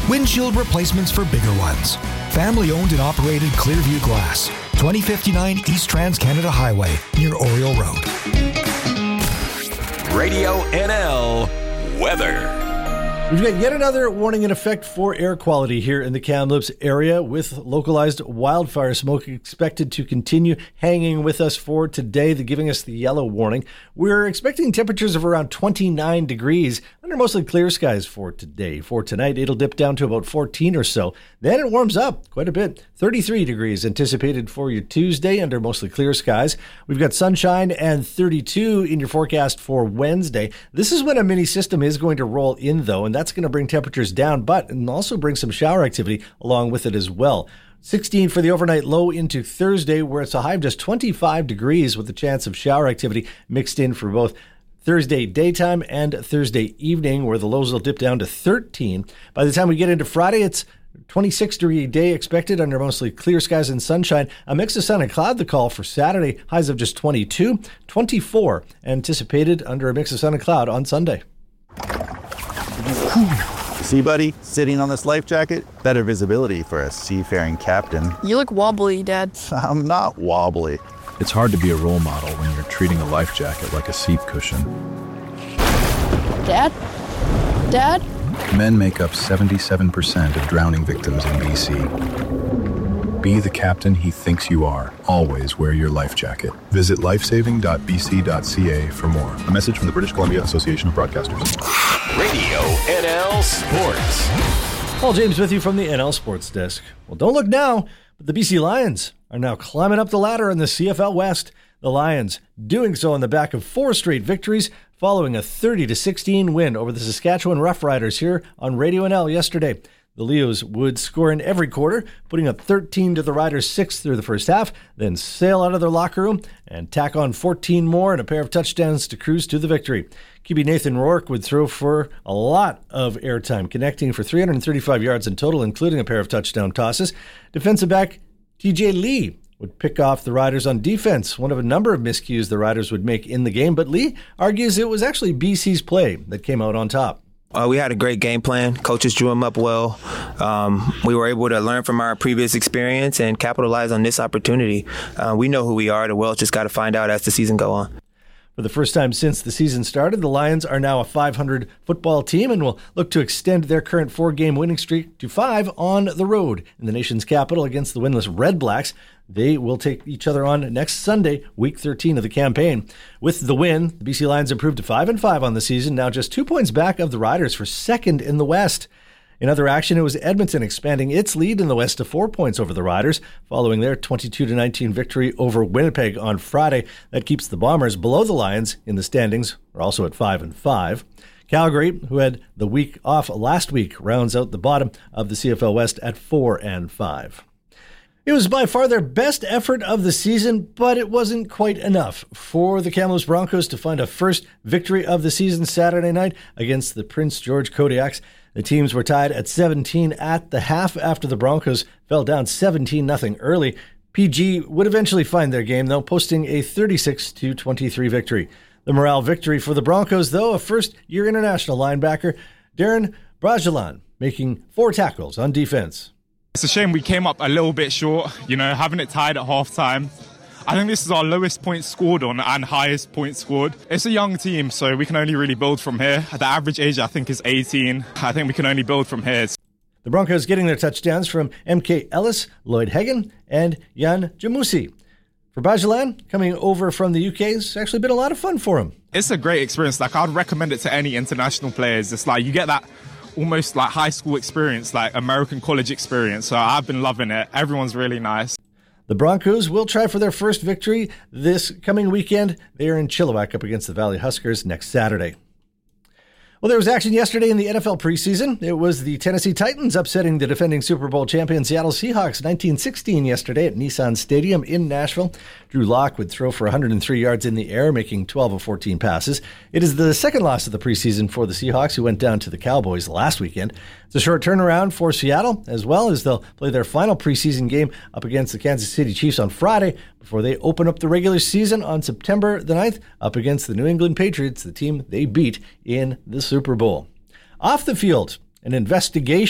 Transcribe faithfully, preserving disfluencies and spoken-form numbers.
Windshield replacements for bigger ones. Family owned and operated Clearview Glass. twenty fifty-nine East Trans-Canada Highway near Oriole Road. Radio N L weather. We've got yet another warning in effect for air quality here in the Kamloops area, with localized wildfire smoke expected to continue hanging with us for today. They're giving us the yellow warning. We're expecting temperatures of around twenty-nine degrees under mostly clear skies for today. For tonight, it'll dip down to about fourteen or so. Then it warms up quite a bit. thirty-three degrees anticipated for your Tuesday under mostly clear skies. We've got sunshine and thirty-two in your forecast for Wednesday. This is when a mini system is going to roll in, though, and that's going to bring temperatures down, but and also bring some shower activity along with it as well. sixteen for the overnight low into Thursday, where it's a high of just twenty-five degrees with the chance of shower activity mixed in for both Thursday daytime and Thursday evening, where the lows will dip down to thirteen. By the time we get into Friday, it's twenty-six degree day expected under mostly clear skies and sunshine. A mix of sun and cloud the call for Saturday. Highs of just twenty-two, twenty-four anticipated under a mix of sun and cloud on Sunday. See, buddy, sitting on this life jacket, better visibility for a seafaring captain. You look wobbly, Dad. I'm not wobbly. It's hard to be a role model when you're treating a life jacket like a seat cushion. Dad? Dad? Men make up seventy-seven percent of drowning victims in B C. Be the captain he thinks you are. Always wear your life jacket. Visit lifesaving dot b c dot c a for more. A message from the British Columbia Association of Broadcasters. Radio N L Sports. Paul James with you from the N L Sports Desk. Well, don't look now, but the B C Lions are now climbing up the ladder in the C F L West. The Lions doing so on the back of four straight victories following a thirty to sixteen win over the Saskatchewan Roughriders here on Radio N L yesterday. The Leos would score in every quarter, putting up thirteen to the Riders' six through the first half, then sail out of their locker room and tack on fourteen more and a pair of touchdowns to cruise to the victory. Q B Nathan Rourke would throw for a lot of airtime, connecting for three hundred thirty-five yards in total, including a pair of touchdown tosses. Defensive back T J Lee would pick off the Riders on defense, one of a number of miscues the Riders would make in the game, but Lee argues it was actually B C's play that came out on top. Uh, we had a great game plan. Coaches drew them up well. Um, we were able to learn from our previous experience and capitalize on this opportunity. Uh, we know who we are. The Welsh just got to find out as the season go on. For the first time since the season started, the Lions are now a five hundred football team and will look to extend their current four-game winning streak to five on the road in the nation's capital against the winless Red Blacks. They will take each other on next Sunday, week thirteen of the campaign. With the win, the B C Lions improved to five and five on the season, now just two points back of the Riders for second in the West. In other action, it was Edmonton expanding its lead in the West to four points over the Riders, following their twenty-two to nineteen victory over Winnipeg on Friday. That keeps the Bombers below the Lions in the standings. They're also at five and five. Calgary, who had the week off last week, rounds out the bottom of the C F L West at four and five. It was by far their best effort of the season, but it wasn't quite enough for the Kamloops Broncos to find a first victory of the season Saturday night against the Prince George Kodiaks. The teams were tied at seventeen at the half after the Broncos fell down seventeen nothing early. P G would eventually find their game, though, posting a thirty-six to twenty-three victory. The morale victory for the Broncos, though, a first-year international linebacker, Darren Bragelan, making four tackles on defense. It's a shame we came up a little bit short, you know, having it tied at halftime. I think this is our lowest points scored on and highest points scored. It's a young team, so we can only really build from here. The average age, I think, is eighteen. I think we can only build from here. The Broncos getting their touchdowns from M K Ellis, Lloyd Hagan, and Jan Jamusi. For Bajalan, coming over from the U K, it's actually been a lot of fun for him. It's a great experience. Like, I'd recommend it to any international players. It's like you get that almost like high school experience, like American college experience. So I've been loving it. Everyone's really nice. The Broncos will try for their first victory this coming weekend. They are in Chilliwack up against the Valley Huskers next Saturday. Well, there was action yesterday in the N F L preseason. It was the Tennessee Titans upsetting the defending Super Bowl champion Seattle Seahawks nineteen sixteen yesterday at Nissan Stadium in Nashville. Drew Lock would throw for one hundred three yards in the air, making twelve of fourteen passes. It is the second loss of the preseason for the Seahawks, who went down to the Cowboys last weekend. It's a short turnaround for Seattle, as well as they'll play their final preseason game up against the Kansas City Chiefs on Friday before they open up the regular season on September the ninth up against the New England Patriots, the team they beat in the Super Bowl. Off the field, an investigation